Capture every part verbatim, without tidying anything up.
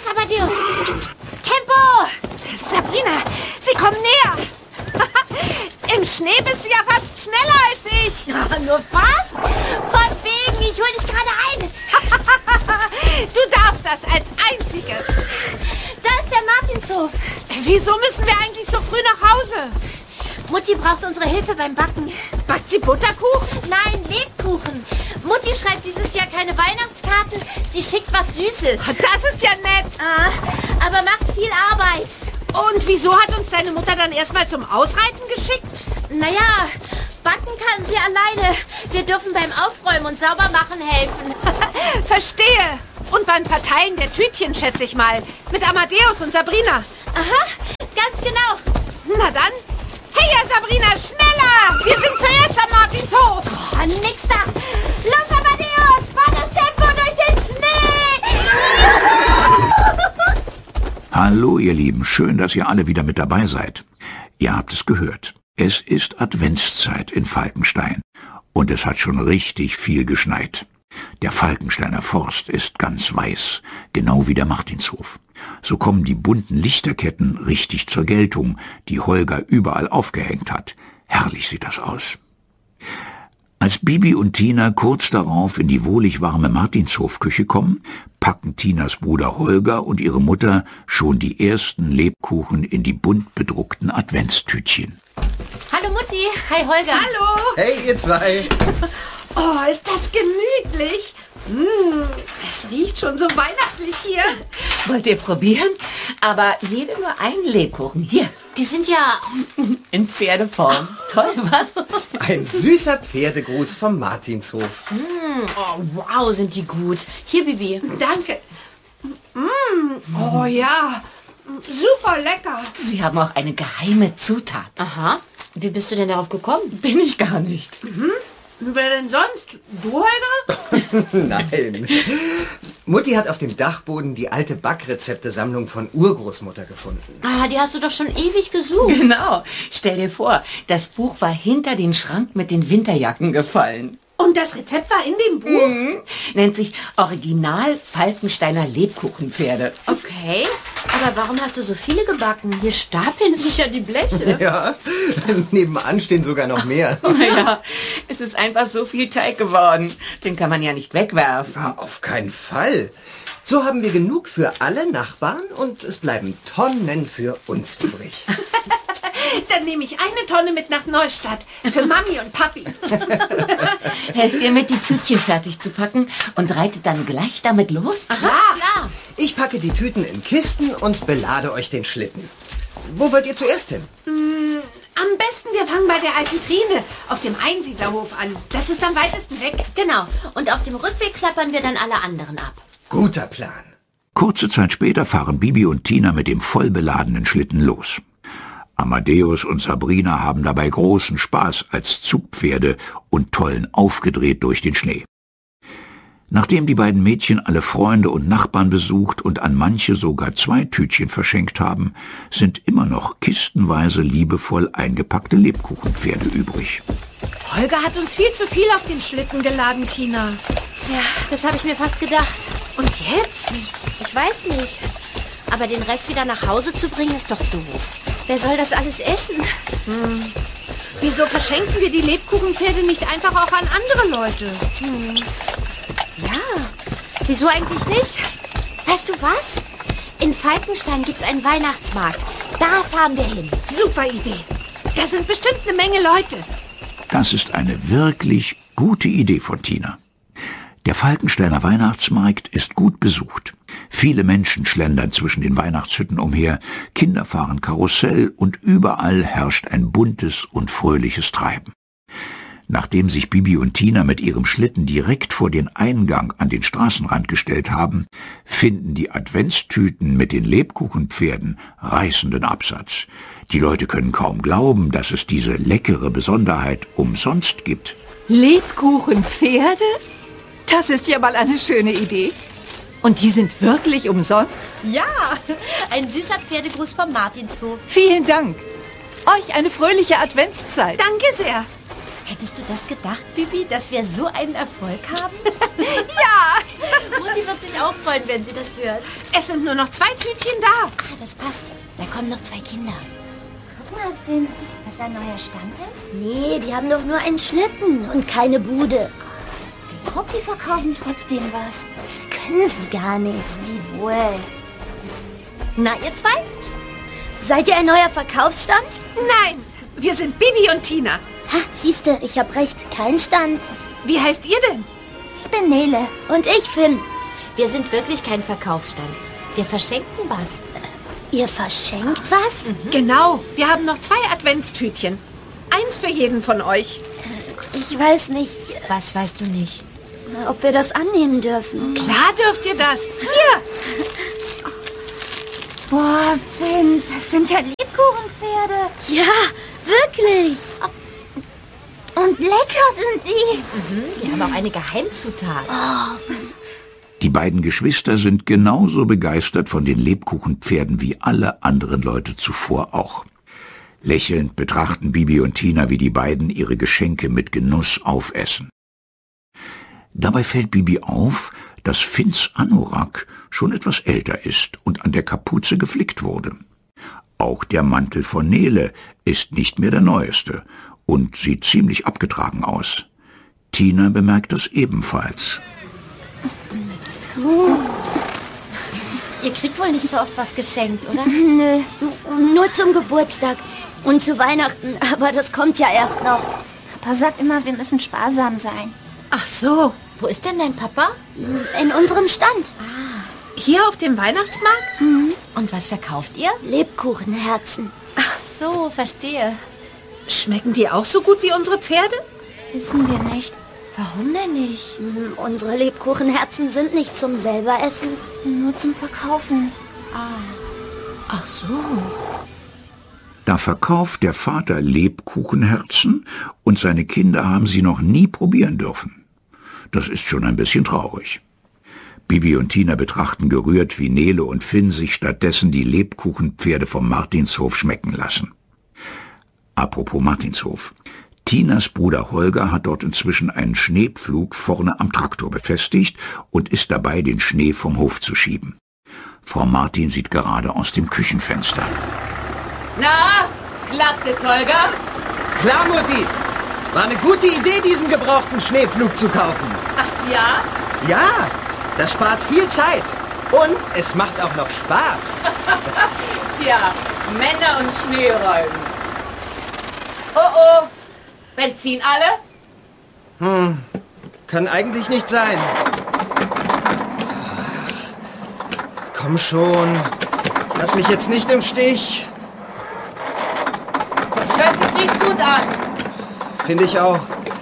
Amadeus! Tempo! Sabrina, sie kommen näher. Im Schnee bist du ja fast schneller als ich. Ja, nur was? Von wegen, ich hol dich gerade ein. Du darfst das als Einzige. Da ist der Martinshof. Wieso müssen wir eigentlich so früh nach Hause? Mutti braucht unsere Hilfe beim Backen. Backt sie Butterkuchen? Nein, Lebkuchen. Mutti schreibt dieses Jahr keine Weihnachtskarten. Sie schickt was Süßes. Das ist ja nett. Ah, aber macht viel Arbeit. Und wieso hat uns deine Mutter dann erstmal zum Ausreiten geschickt? Naja, backen kann sie alleine. Wir dürfen beim Aufräumen und Saubermachen helfen. Verstehe. Und beim Verteilen der Tütchen, schätze ich mal. Mit Amadeus und Sabrina. Aha, ganz genau. Na dann. Hey, Sabrina, schneller! Wir sind zuerst am Martinshof. Oh, nix da. Los, Amadeus, volles Tempo durch den Schnee. Hallo, ihr Lieben. Schön, dass ihr alle wieder mit dabei seid. Ihr habt es gehört. Es ist Adventszeit in Falkenstein. Und es hat schon richtig viel geschneit. Der Falkensteiner Forst ist ganz weiß, genau wie der Martinshof. So kommen die bunten Lichterketten richtig zur Geltung, die Holger überall aufgehängt hat. Herrlich sieht das aus. Als Bibi und Tina kurz darauf in die wohlig warme Martinshofküche kommen, packen Tinas Bruder Holger und ihre Mutter schon die ersten Lebkuchen in die bunt bedruckten Adventstütchen. Hallo Mutti, hi Holger. Hallo. Hey, ihr zwei. Oh, ist das gemütlich. Mm, es riecht schon so weihnachtlich hier. Wollt ihr probieren? Aber jede nur einen Lebkuchen. Hier, Die sind ja... in Pferdeform. Toll, was? Ein süßer Pferdegruß vom Martinshof. Oh, wow, sind die gut. Hier, Bibi. Danke. Mm, oh ja, super lecker. Sie haben auch eine geheime Zutat. Aha. Wie bist du denn darauf gekommen? Bin ich gar nicht. Wer denn sonst? Du, Holger? Nein. Mutti hat auf dem Dachboden die alte Backrezeptesammlung von Urgroßmutter gefunden. Ah, die hast du doch schon ewig gesucht. Genau. Stell dir vor, das Buch war hinter den Schrank mit den Winterjacken gefallen. Und das Rezept war in dem Buch? Mhm. Nennt sich Original Falkensteiner Lebkuchenpferde. Okay, aber warum hast du so viele gebacken? Hier stapeln sich ja die Bleche. Ja, nebenan stehen sogar noch mehr. Naja, es ist einfach so viel Teig geworden. Den kann man ja nicht wegwerfen. Ja, auf keinen Fall. So haben wir genug für alle Nachbarn und es bleiben Tonnen für uns übrig. Dann nehme ich eine Tonne mit nach Neustadt. Für Mami und Papi. Helft ihr mit, die Tütchen fertig zu packen und reitet dann gleich damit los? Aha, klar. Ich packe die Tüten in Kisten und belade euch den Schlitten. Wo wollt ihr zuerst hin? Am besten, wir fangen bei der alten Trine auf dem Einsiedlerhof an. Das ist am weitesten weg. Genau. Und auf dem Rückweg klappern wir dann alle anderen ab. Guter Plan. Kurze Zeit später fahren Bibi und Tina mit dem vollbeladenen Schlitten los. Amadeus und Sabrina haben dabei großen Spaß als Zugpferde und tollen aufgedreht durch den Schnee. Nachdem die beiden Mädchen alle Freunde und Nachbarn besucht und an manche sogar zwei Tütchen verschenkt haben, sind immer noch kistenweise liebevoll eingepackte Lebkuchenpferde übrig. Holger hat uns viel zu viel auf den Schlitten geladen, Tina. Ja, das habe ich mir fast gedacht. Und jetzt? Ich weiß nicht. Aber den Rest wieder nach Hause zu bringen, ist doch doof. Wer soll das alles essen? Hm. Wieso verschenken wir die Lebkuchenpferde nicht einfach auch an andere Leute? Hm. Ja, wieso eigentlich nicht? Weißt du was? In Falkenstein gibt's einen Weihnachtsmarkt. Da fahren wir hin. Super Idee. Da sind bestimmt eine Menge Leute. Das ist eine wirklich gute Idee von Tina. Der Falkensteiner Weihnachtsmarkt ist gut besucht. Viele Menschen schlendern zwischen den Weihnachtshütten umher, Kinder fahren Karussell und überall herrscht ein buntes und fröhliches Treiben. Nachdem sich Bibi und Tina mit ihrem Schlitten direkt vor den Eingang an den Straßenrand gestellt haben, finden die Adventstüten mit den Lebkuchenpferden reißenden Absatz. Die Leute können kaum glauben, dass es diese leckere Besonderheit umsonst gibt. Lebkuchenpferde? Das ist ja mal eine schöne Idee. Und die sind wirklich umsonst? Ja, ein süßer Pferdegruß vom Martinshof. Vielen Dank. Euch eine fröhliche Adventszeit. Danke sehr. Hättest du das gedacht, Bibi, dass wir so einen Erfolg haben? Ja! Mutti wird sich auch freuen, wenn sie das hört. Es sind nur noch zwei Tütchen da. Ah, das passt. Da kommen noch zwei Kinder. Guck mal, Finn, dass ein neuer Stand ist? Nee, die haben doch nur einen Schlitten und keine Bude. Ich glaube, die verkaufen trotzdem was. Können sie gar nicht. Sie wohl. Na, ihr zwei? Seid ihr ein neuer Verkaufsstand? Nein, wir sind Bibi und Tina. Ha, siehste, ich hab recht. Kein Stand. Wie heißt ihr denn? Ich bin Nele. Und ich, Finn. Wir sind wirklich kein Verkaufsstand. Wir verschenken was. Ihr verschenkt was? Mhm. Genau, wir haben noch zwei Adventstütchen. Eins für jeden von euch. Ich weiß nicht, Was weißt du nicht? ob wir das annehmen dürfen. Klar dürft ihr das. Hier, Boah, Finn, das sind ja Lebkuchenpferde. Ja, wirklich. Und lecker sind die. Mhm, die haben auch eine Geheimzutat. Die beiden Geschwister sind genauso begeistert von den Lebkuchenpferden wie alle anderen Leute zuvor auch. Lächelnd betrachten Bibi und Tina, wie die beiden ihre Geschenke mit Genuss aufessen. Dabei fällt Bibi auf, dass Finns Anorak schon etwas älter ist und an der Kapuze geflickt wurde. Auch der Mantel von Nele ist nicht mehr der neueste und sieht ziemlich abgetragen aus. Tina bemerkt das ebenfalls. Ihr kriegt wohl nicht so oft was geschenkt, oder? Nö, nur zum Geburtstag und zu Weihnachten, aber das kommt ja erst noch. Papa sagt immer, wir müssen sparsam sein. ach so, Wo ist denn dein Papa? In unserem Stand. hier auf dem Weihnachtsmarkt? Und was verkauft ihr? Lebkuchenherzen. Ach so, verstehe. Schmecken die auch so gut wie unsere Pferde? Wissen wir nicht. Warum denn nicht? Hm, Unsere Lebkuchenherzen sind nicht zum selber essen, nur zum Verkaufen. Ach so. Da verkauft der Vater Lebkuchenherzen und seine Kinder haben sie noch nie probieren dürfen. Das ist schon ein bisschen traurig. Bibi und Tina betrachten gerührt, wie Nele und Finn sich stattdessen die Lebkuchenpferde vom Martinshof schmecken lassen. Apropos Martinshof. Tinas Bruder Holger hat dort inzwischen einen Schneepflug vorne am Traktor befestigt und ist dabei, den Schnee vom Hof zu schieben. Frau Martin sieht gerade aus dem Küchenfenster. Na, klappt es, Holger? Klar, Mutti. War eine gute Idee, diesen gebrauchten Schneepflug zu kaufen. Ach ja? Ja, das spart viel Zeit. Und es macht auch noch Spaß. Tja, Männer und Schneeräumen. Oh oh, Benzin alle? Kann eigentlich nicht sein. Komm schon. Lass mich jetzt nicht im Stich. Das hört sich nicht gut an. Finde ich auch.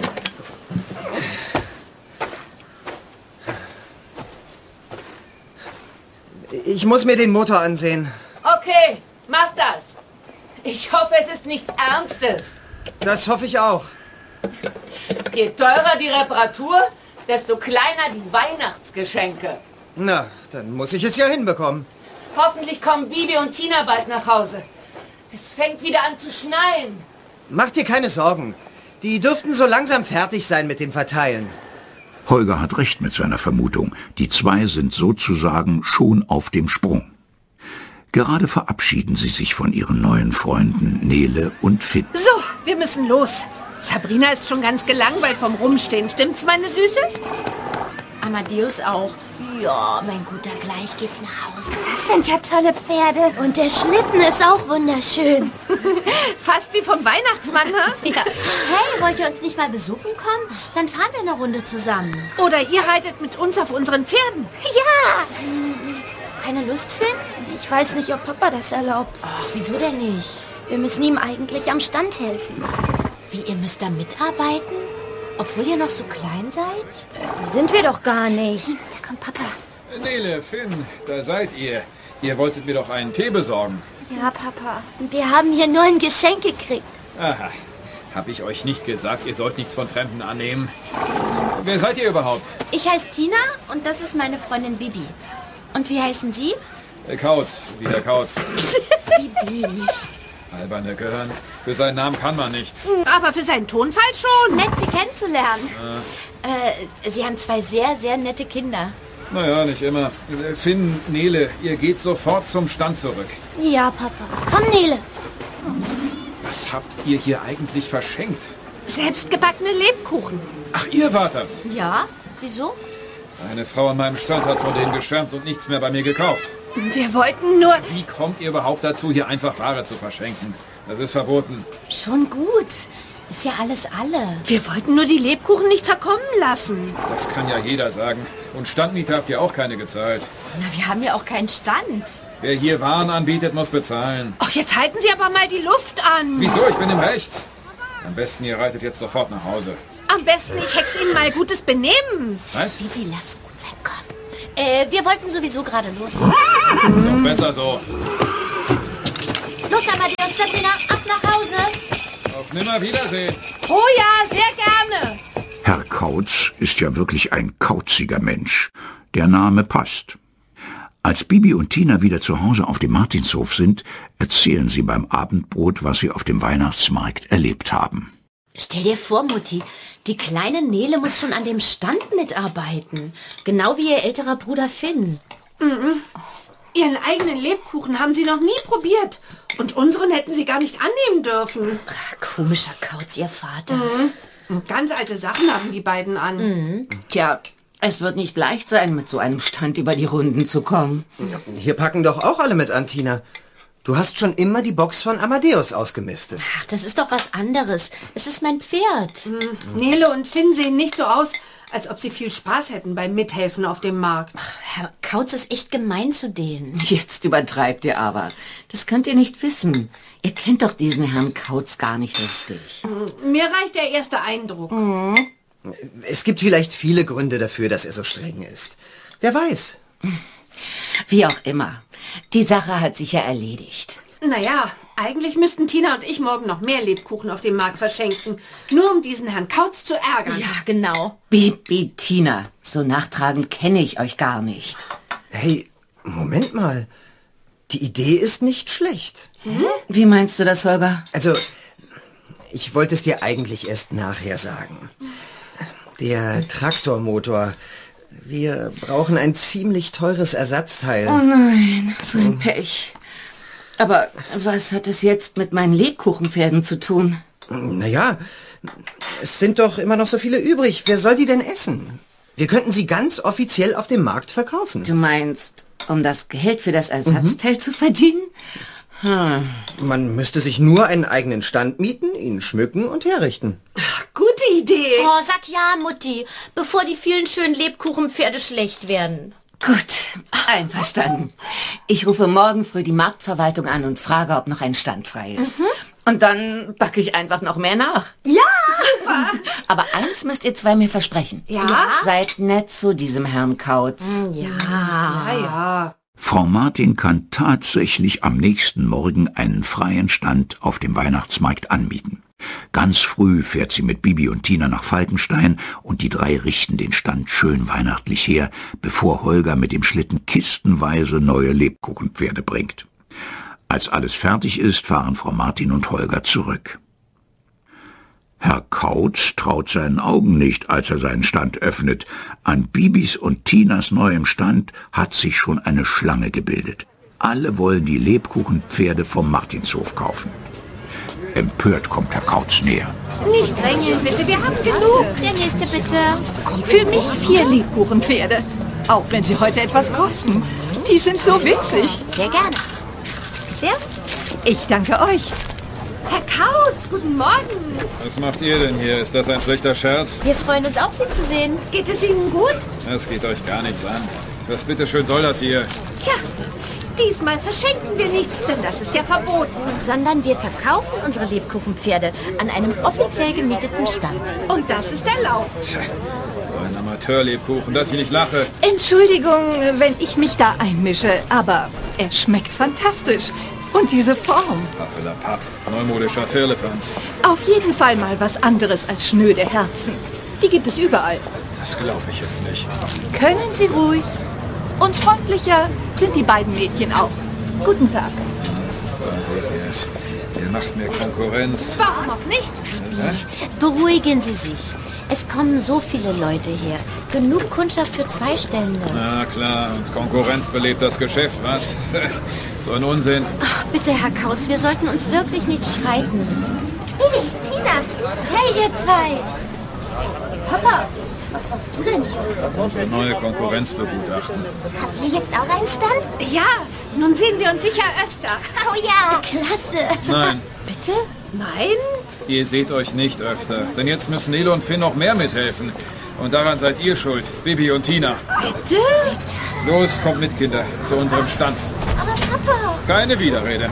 Ich muss mir den Motor ansehen. Okay, mach das. Ich hoffe, es ist nichts Ernstes. Das hoffe ich auch. Je teurer die Reparatur, desto kleiner die Weihnachtsgeschenke. Na, dann muss ich es ja hinbekommen. Hoffentlich kommen Bibi und Tina bald nach Hause. Es fängt wieder an zu schneien. Mach dir keine Sorgen. Die dürften so langsam fertig sein mit dem Verteilen. Holger hat recht mit seiner Vermutung. Die zwei sind sozusagen schon auf dem Sprung. Gerade verabschieden sie sich von ihren neuen Freunden Nele und Finn. So, wir müssen los. Sabrina ist schon ganz gelangweilt vom Rumstehen. Stimmt's, meine Süße? Amadeus auch. Ja, mein Guter, gleich geht's nach Hause. Das sind ja tolle Pferde. Und der Schlitten ist auch wunderschön. Fast wie vom Weihnachtsmann, ha? Ja. Hey, wollt ihr uns nicht mal besuchen kommen? Dann fahren wir eine Runde zusammen. Oder ihr reitet mit uns auf unseren Pferden. Ja! Keine Lust, Finn? Ich weiß nicht, ob Papa das erlaubt. Ach, wieso denn nicht? Wir müssen ihm eigentlich am Stand helfen. Wie, ihr müsst da mitarbeiten? Obwohl ihr noch so klein seid? Sind wir doch gar nicht. Da kommt Papa. Nele, Finn, da seid ihr. Ihr wolltet mir doch einen Tee besorgen. Ja, Papa. Wir haben hier nur ein Geschenk gekriegt. Aha. Hab ich euch nicht gesagt, ihr sollt nichts von Fremden annehmen? Wer seid ihr überhaupt? Ich heiße Tina und das ist meine Freundin Bibi. Und wie heißen Sie? Äh, Kauz, wieder Kauz. Bibi, nicht. Alberne Gehirn. Für seinen Namen kann man nichts. Aber für seinen Tonfall schon. Nett, Sie kennenzulernen. Äh, Sie haben zwei sehr, sehr nette Kinder. Naja, nicht immer. Finn, Nele, ihr geht sofort zum Stand zurück. Ja, Papa. Komm, Nele. Was habt ihr hier eigentlich verschenkt? Selbstgebackene Lebkuchen. Ach, ihr wart das. Ja? Wieso? Eine Frau an meinem Stand hat von denen geschwärmt und nichts mehr bei mir gekauft. Wir wollten nur... Wie kommt ihr überhaupt dazu, hier einfach Ware zu verschenken? Das ist verboten. Schon gut. Ist ja alles alle. Wir wollten nur die Lebkuchen nicht verkommen lassen. Das kann ja jeder sagen. Und Standmiete habt ihr auch keine gezahlt. Na, wir haben ja auch keinen Stand. Wer hier Waren anbietet, muss bezahlen. Ach, jetzt halten Sie aber mal die Luft an. Wieso? Ich bin im Recht. Am besten, ihr reitet jetzt sofort nach Hause. Am besten, ich hex Ihnen mal gutes Benehmen. Was? Bibi, lass gut sein, komm. Äh, wir wollten sowieso gerade los. Ist auch besser so. Los, Amadeus, Sabrina, ab nach Hause. Auf Nimmerwiedersehen. Oh ja, sehr gerne. Herr Kautz ist ja wirklich ein kauziger Mensch. Der Name passt. Als Bibi und Tina wieder zu Hause auf dem Martinshof sind, erzählen sie beim Abendbrot, was sie auf dem Weihnachtsmarkt erlebt haben. Stell dir vor, Mutti, die kleine Nele muss schon an dem Stand mitarbeiten. Genau wie ihr älterer Bruder Finn. Mhm. Ihren eigenen Lebkuchen haben Sie noch nie probiert. Und unseren hätten Sie gar nicht annehmen dürfen. Ach, komischer Kauz, ihr Vater. Mhm. Und ganz alte Sachen haben die beiden an. Mhm. Tja, es wird nicht leicht sein, mit so einem Stand über die Runden zu kommen. Ja, hier packen doch auch alle mit an, Tina. Du hast schon immer die Box von Amadeus ausgemistet. Ach, das ist doch was anderes. Es ist mein Pferd. Mhm. Nele und Finn sehen nicht so aus, als ob sie viel Spaß hätten beim Mithelfen auf dem Markt. Ach, Herr Kautz ist echt gemein zu denen. Jetzt übertreibt ihr aber. Das könnt ihr nicht wissen. Ihr kennt doch diesen Herrn Kautz gar nicht richtig. Mhm. Mir reicht der erste Eindruck. Mhm. Es gibt vielleicht viele Gründe dafür, dass er so streng ist. Wer weiß. Wie auch immer. Die Sache hat sich ja erledigt. Naja, eigentlich müssten Tina und ich morgen noch mehr Lebkuchen auf dem Markt verschenken. Nur um diesen Herrn Kautz zu ärgern. Ja, genau. Bibi, Tina, so nachtragend kenne ich euch gar nicht. Hey, Moment mal. Die Idee ist nicht schlecht. Hm? Wie meinst du das, Holger? Also, ich wollte es dir eigentlich erst nachher sagen. Der Traktormotor. Wir brauchen ein ziemlich teures Ersatzteil. Oh nein, so ein Pech. Aber was hat es jetzt mit meinen Lebkuchenpferden zu tun? Naja, es sind doch immer noch so viele übrig. Wer soll die denn essen? Wir könnten sie ganz offiziell auf dem Markt verkaufen. Du meinst, um das Geld für das Ersatzteil mhm. zu verdienen? Hm. Man müsste sich nur einen eigenen Stand mieten, ihn schmücken und herrichten. Ach, gute Idee. Oh, sag ja, Mutti, bevor die vielen schönen Lebkuchenpferde schlecht werden. Gut, einverstanden. Ich rufe morgen früh die Marktverwaltung an und frage, ob noch ein Stand frei ist. Mhm. Und dann backe ich einfach noch mehr nach. Ja, super. Aber eins müsst ihr zwei mir versprechen. Ja? Seid nett zu diesem Herrn Kautz. Ja. Ja, ja. Frau Martin kann tatsächlich am nächsten Morgen einen freien Stand auf dem Weihnachtsmarkt anmieten. Ganz früh fährt sie mit Bibi und Tina nach Falkenstein und die drei richten den Stand schön weihnachtlich her, bevor Holger mit dem Schlitten kistenweise neue Lebkuchenpferde bringt. Als alles fertig ist, fahren Frau Martin und Holger zurück. Herr Kautz traut seinen Augen nicht, als er seinen Stand öffnet. An Bibis und Tinas neuem Stand hat sich schon eine Schlange gebildet. Alle wollen die Lebkuchenpferde vom Martinshof kaufen. Empört kommt Herr Kautz näher. Nicht drängeln, bitte, wir haben genug. Der nächste bitte. Für mich vier Lebkuchenpferde. Auch wenn sie heute etwas kosten. Die sind so witzig. Sehr gerne. Sehr. Ich danke euch. Herr Kautz, guten Morgen. Was macht ihr denn hier? Ist das ein schlechter Scherz? Wir freuen uns auch, Sie zu sehen. Geht es Ihnen gut? Das geht euch gar nichts an. Was bitteschön soll das hier? Tja, diesmal verschenken wir nichts, denn das ist ja verboten. Sondern wir verkaufen unsere Lebkuchenpferde an einem offiziell gemieteten Stand. Und das ist erlaubt. Tja, ein Amateurlebkuchen, dass ich nicht lache. Entschuldigung, wenn ich mich da einmische, aber er schmeckt fantastisch. Und diese Form. Pappelapapp, neumodischer Firlefanz. Auf jeden Fall mal was anderes als schnöde Herzen. Die gibt es überall. Das glaube ich jetzt nicht. Können Sie ruhig. Und freundlicher sind die beiden Mädchen auch. Guten Tag. Da seht ihr es. Ihr macht mir Konkurrenz. Warum auch nicht? Beruhigen Sie sich. Es kommen so viele Leute her. Genug Kundschaft für zwei Stände. Na klar, und Konkurrenz belebt das Geschäft, was? So ein Unsinn. Ach, bitte, Herr Kautz, wir sollten uns wirklich nicht streiten. Billy, Tina. Hey, ihr zwei. Papa, was machst du denn hier? Unsere neue Konkurrenz begutachten. Habt ihr jetzt auch einen Stand? Ja, nun sehen wir uns sicher öfter. Oh ja, klasse. Nein, Bitte? Nein? ihr seht euch nicht öfter. Denn jetzt müssen Nele und Finn noch mehr mithelfen. Und daran seid ihr schuld, Bibi und Tina. Bitte? Los, kommt mit, Kinder, zu unserem Stand. Aber Papa. Keine Widerrede.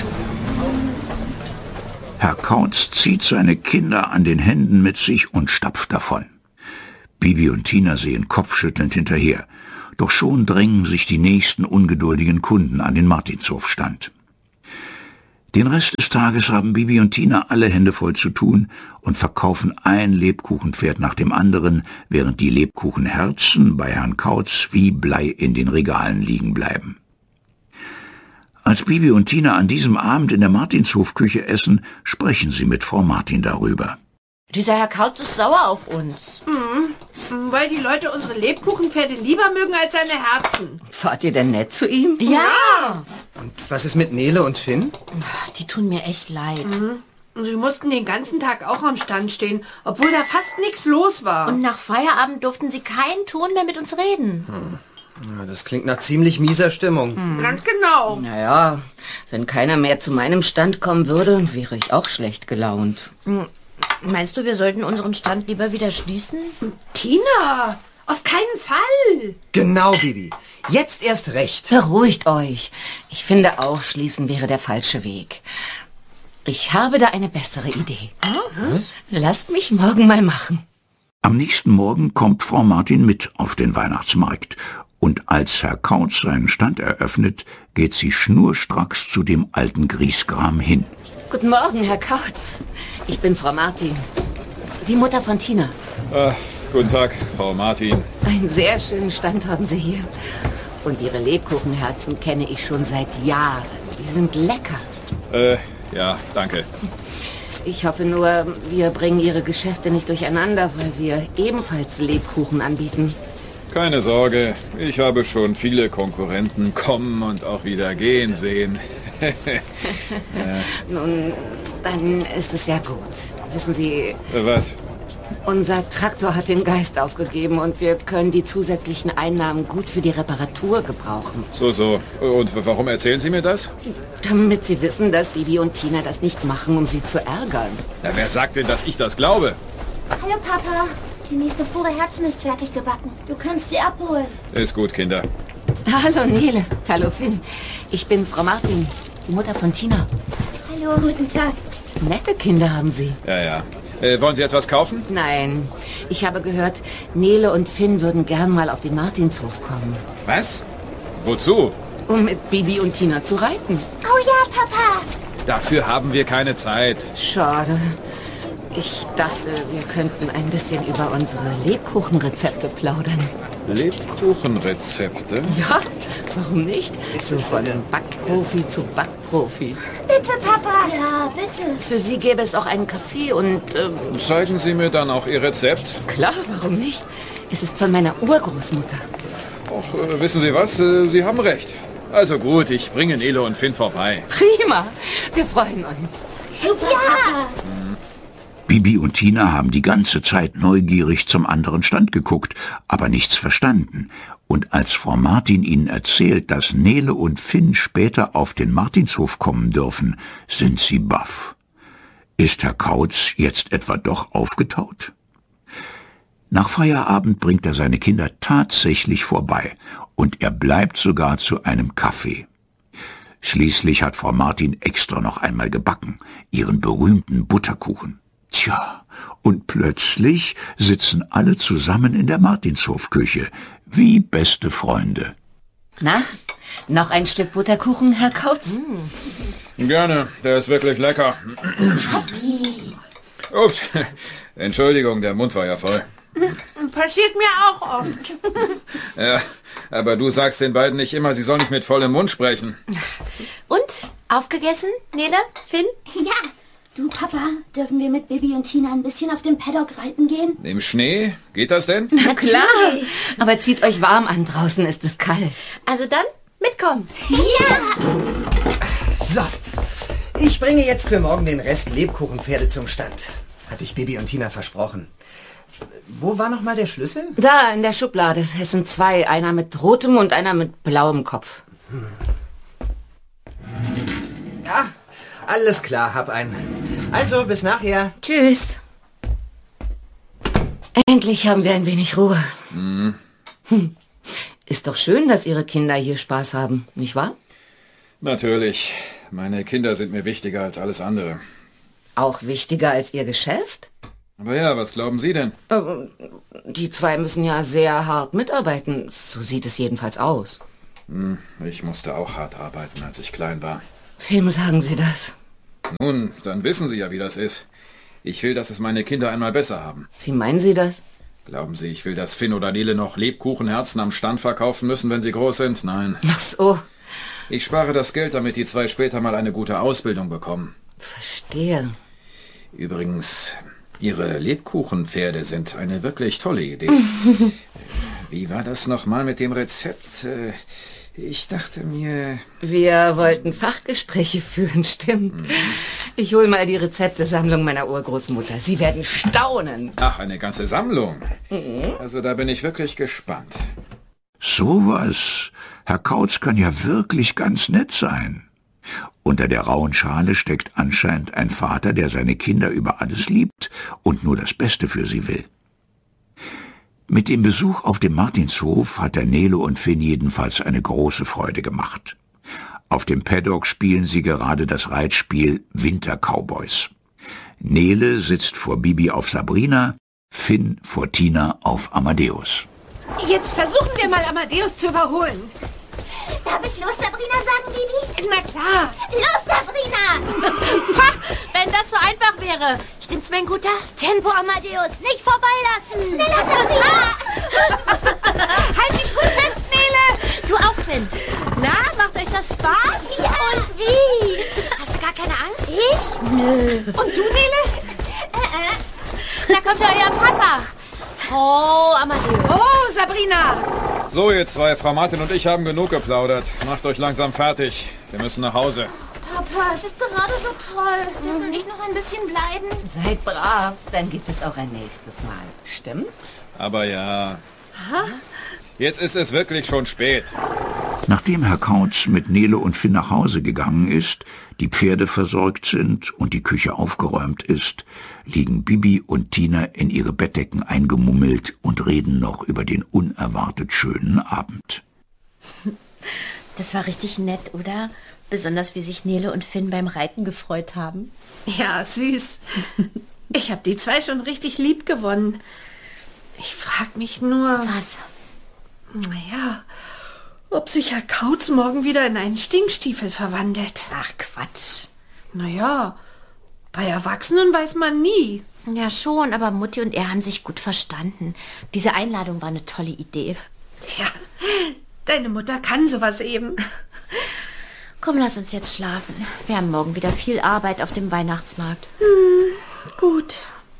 Herr Kautz zieht seine Kinder an den Händen mit sich und stapft davon. Bibi und Tina sehen kopfschüttelnd hinterher. Doch schon drängen sich die nächsten ungeduldigen Kunden an den Martinshofstand. Den Rest des Tages haben Bibi und Tina alle Hände voll zu tun und verkaufen ein Lebkuchenpferd nach dem anderen, während die Lebkuchenherzen bei Herrn Kautz wie Blei in den Regalen liegen bleiben. Als Bibi und Tina an diesem Abend in der Martinshofküche essen, sprechen sie mit Frau Martin darüber. Dieser Herr Kautz ist sauer auf uns. Mhm. Weil die Leute unsere Lebkuchenpferde lieber mögen als seine Herzen. Fahrt ihr denn nett zu ihm? Ja. Und was ist mit Nele und Finn? Die tun mir echt leid. Und sie mussten den ganzen Tag auch am Stand stehen, obwohl da fast nichts los war. Und nach Feierabend durften sie keinen Ton mehr mit uns reden. Ja, das klingt nach ziemlich mieser Stimmung. Ganz genau. Naja, wenn keiner mehr zu meinem Stand kommen würde, wäre ich auch schlecht gelaunt. Meinst du, wir sollten unseren Stand lieber wieder schließen? Tina, auf keinen Fall. Genau, Bibi. Jetzt erst recht. Beruhigt euch. Ich finde auch, schließen wäre der falsche Weg. Ich habe da eine bessere Idee. Was? Lasst mich morgen mal machen. Am nächsten Morgen kommt Frau Martin mit auf den Weihnachtsmarkt. Und als Herr Kautz seinen Stand eröffnet, geht sie schnurstracks zu dem alten Griesgram hin. Guten Morgen, Herr Kautz. Ich bin Frau Martin, die Mutter von Tina. Ah, guten Tag, Frau Martin. Einen sehr schönen Stand haben Sie hier. Und Ihre Lebkuchenherzen kenne ich schon seit Jahren. Die sind lecker. Äh, ja, danke. Ich hoffe nur, wir bringen Ihre Geschäfte nicht durcheinander, weil wir ebenfalls Lebkuchen anbieten. Keine Sorge, ich habe schon viele Konkurrenten kommen und auch wieder gehen sehen. ja. Nun, dann ist es ja gut. Wissen Sie, Äh, was? unser Traktor hat den Geist aufgegeben und wir können die zusätzlichen Einnahmen gut für die Reparatur gebrauchen. So, so. Und w- warum erzählen Sie mir das? Damit Sie wissen, dass Bibi und Tina das nicht machen, um Sie zu ärgern. Na, wer sagt denn, dass ich das glaube? Hallo, Papa. Die nächste Fuhre Herzen ist fertig gebacken. Du kannst sie abholen. Ist gut, Kinder. Hallo Nele. Hallo Finn. Ich bin Frau Martin, die Mutter von Tina. Hallo, guten Tag. Nette Kinder haben Sie. Ja, ja. Äh, wollen Sie etwas kaufen? Nein, ich habe gehört, Nele und Finn würden gern mal auf den Martinshof kommen, Was? Wozu? um mit Bibi und Tina zu reiten. Oh ja, Papa. Dafür haben wir keine Zeit. Schade. Ich dachte, wir könnten ein bisschen über unsere Lebkuchenrezepte plaudern. Lebkuchenrezepte? Ja, warum nicht? So von Backprofi zu Backprofi. Bitte, Papa. Ja, bitte. Für Sie gäbe es auch einen Kaffee und... Ähm, Zeigen Sie mir dann auch Ihr Rezept. klar, warum nicht? Es ist von meiner Urgroßmutter. Och, äh, wissen Sie was? Äh, Sie haben recht. Also gut, ich bringe Nele und Finn vorbei. Prima, wir freuen uns. Super, Papa. Bibi und Tina haben die ganze Zeit neugierig zum anderen Stand geguckt, aber nichts verstanden. Und als Frau Martin ihnen erzählt, dass Nele und Finn später auf den Martinshof kommen dürfen, sind sie baff. Ist Herr Kautz jetzt etwa doch aufgetaut? Nach Feierabend bringt er seine Kinder tatsächlich vorbei und er bleibt sogar zu einem Kaffee. Schließlich hat Frau Martin extra noch einmal gebacken, ihren berühmten Butterkuchen. Tja, und plötzlich sitzen alle zusammen in der Martinshofküche, wie beste Freunde. Na, noch ein Stück Butterkuchen, Herr Kautz? Gerne, der ist wirklich lecker. Ups, Entschuldigung, der Mund war ja voll. Passiert mir auch oft. Ja, aber du sagst den beiden nicht immer, sie sollen nicht mit vollem Mund sprechen. Und? Aufgegessen, Nele, Finn? Ja. Du, Papa, dürfen wir mit Bibi und Tina ein bisschen auf dem Paddock reiten gehen? Im Schnee? Geht das denn? Na klar. Aber zieht euch warm an, draußen ist es kalt. Also dann, mitkommen. Ja! So, ich bringe jetzt für morgen den Rest Lebkuchenpferde zum Stand. Hatte ich Bibi und Tina versprochen. Wo war noch mal der Schlüssel? Da, in der Schublade. Es sind zwei. Einer mit rotem und einer mit blauem Kopf. Hm. Ja, alles klar, hab einen. Also, bis nachher. Tschüss. Endlich haben wir ein wenig Ruhe. Mhm. Hm. Ist doch schön, dass Ihre Kinder hier Spaß haben, nicht wahr? Natürlich. Meine Kinder sind mir wichtiger als alles andere. Auch wichtiger als Ihr Geschäft? Aber ja, was glauben Sie denn? Die zwei müssen ja sehr hart mitarbeiten. So sieht es jedenfalls aus. Hm, ich musste auch hart arbeiten, als ich klein war. Wem sagen Sie das? Nun, dann wissen Sie ja, wie das ist. Ich will, dass es meine Kinder einmal besser haben. Wie meinen Sie das? Glauben Sie, ich will, dass Finn oder Nele noch Lebkuchenherzen am Stand verkaufen müssen, wenn sie groß sind? Nein. Ach so. Ich spare das Geld, damit die zwei später mal eine gute Ausbildung bekommen. Verstehe. Übrigens, Ihre Lebkuchenpferde sind eine wirklich tolle Idee. Wie war das nochmal mit dem Rezept? Ich dachte mir... Wir wollten Fachgespräche führen, stimmt. Mhm. Ich hole mal die Rezeptesammlung meiner Urgroßmutter. Sie werden staunen. Ach, eine ganze Sammlung. Mhm. Also da bin ich wirklich gespannt. So was. Herr Kautz kann ja wirklich ganz nett sein. Unter der rauen Schale steckt anscheinend ein Vater, der seine Kinder über alles liebt und nur das Beste für sie will. Mit dem Besuch auf dem Martinshof hat der Nele und Finn jedenfalls eine große Freude gemacht. Auf dem Paddock spielen sie gerade das Reitspiel Winter-Cowboys. Nele sitzt vor Bibi auf Sabrina, Finn vor Tina auf Amadeus. Jetzt versuchen wir mal, Amadeus zu überholen. Darf ich los, Sabrina, sagen, Bibi? Na klar. Los, Sabrina! Ha, wenn das so einfach wäre. Stimmt's, mein Guter? Tempo, Amadeus, nicht vorbeilassen. Schneller, Sabrina! Halt dich gut fest, Nele. Du auch, Finn. Na, macht euch das Spaß? Ja. Und wie? Hast du gar keine Angst? Ich? Nö. Und du, Nele? Äh, äh. Da kommt ja euer Papa. Oh, Amadeus. Oh, Sabrina. So, ihr zwei, Frau Martin und ich haben genug geplaudert. Macht euch langsam fertig. Wir müssen nach Hause. Papa, es ist gerade so toll. Dürfen nicht noch ein bisschen bleiben? Seid brav, dann gibt es auch ein nächstes Mal. Stimmt's? Aber ja. Jetzt ist es wirklich schon spät. Nachdem Herr Kautz mit Nele und Finn nach Hause gegangen ist, die Pferde versorgt sind und die Küche aufgeräumt ist, liegen Bibi und Tina in ihre Bettdecken eingemummelt und reden noch über den unerwartet schönen Abend. Das war richtig nett, oder? Besonders wie sich Nele und Finn beim Reiten gefreut haben. Ja, süß. Ich habe die zwei schon richtig lieb gewonnen. Ich frag mich nur... Was? Naja, ob sich Herr Kautz morgen wieder in einen Stinkstiefel verwandelt. Ach, Quatsch. Naja, bei Erwachsenen weiß man nie. Ja, schon, aber Mutti und er haben sich gut verstanden. Diese Einladung war eine tolle Idee. Tja, deine Mutter kann sowas eben. Komm, lass uns jetzt schlafen. Wir haben morgen wieder viel Arbeit auf dem Weihnachtsmarkt. Hm, gut.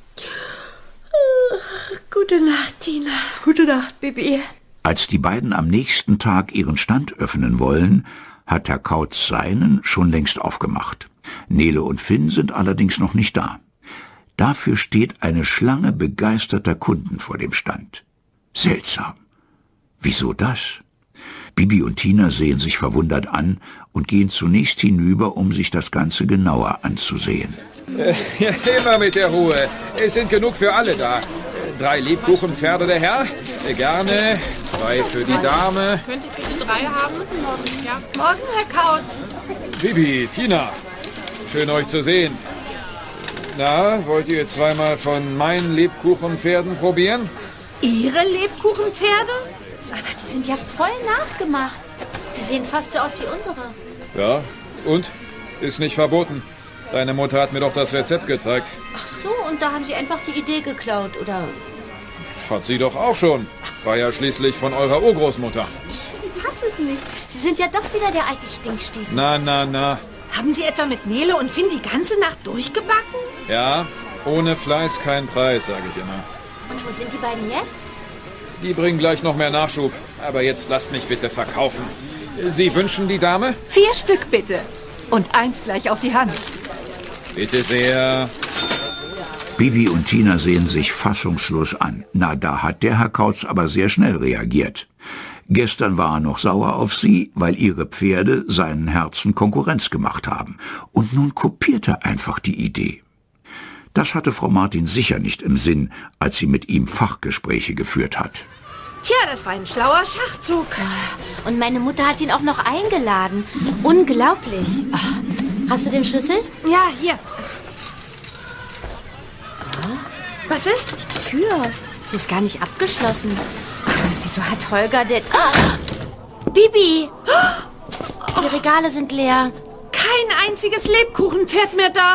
Gute Nacht, Tina. Gute Nacht, Bibi. Als die beiden am nächsten Tag ihren Stand öffnen wollen, hat Herr Kautz seinen schon längst aufgemacht. Nele und Finn sind allerdings noch nicht da. Dafür steht eine Schlange begeisterter Kunden vor dem Stand. Seltsam. Wieso das? Bibi und Tina sehen sich verwundert an und gehen zunächst hinüber, um sich das Ganze genauer anzusehen. Äh, ja, immer mit der Ruhe. Es sind genug für alle da. Drei Lebkuchenpferde der Herr. Äh, gerne. Zwei für die Dame. Könnte ich bitte drei haben? Morgen, ja. Morgen, Herr Kautz. Bibi, Tina. Schön, euch zu sehen. Na, wollt ihr zweimal von meinen Lebkuchenpferden probieren? Ihre Lebkuchenpferde? Aber die sind ja voll nachgemacht. Die sehen fast so aus wie unsere. Ja, und? Ist nicht verboten. Deine Mutter hat mir doch das Rezept gezeigt. Ach so, und da haben sie einfach die Idee geklaut, oder? Hat sie doch auch schon. War ja schließlich von eurer Urgroßmutter. Ich fass es nicht. Sie sind ja doch wieder der alte Stinkstiefel. Na, na, na. Haben Sie etwa mit Nele und Finn die ganze Nacht durchgebacken? Ja, ohne Fleiß kein Preis, sage ich immer. Und wo sind die beiden jetzt? Die bringen gleich noch mehr Nachschub. Aber jetzt lasst mich bitte verkaufen. Sie wünschen die Dame? Vier Stück bitte. Und eins gleich auf die Hand. Bitte sehr. Bibi und Tina sehen sich fassungslos an. Na, da hat der Herr Kautz aber sehr schnell reagiert. Gestern war er noch sauer auf sie, weil ihre Pferde seinen Herzen Konkurrenz gemacht haben. Und nun kopiert er einfach die Idee. Das hatte Frau Martin sicher nicht im Sinn, als sie mit ihm Fachgespräche geführt hat. Tja, das war ein schlauer Schachzug. Und meine Mutter hat ihn auch noch eingeladen. Unglaublich. Ach, hast du den Schlüssel? Ja, hier. Was ist? Die Tür. Sie ist gar nicht abgeschlossen. Ach, wieso hat Holger denn... Oh, Bibi! Die Regale sind leer. Kein einziges Lebkuchenpferd mehr da.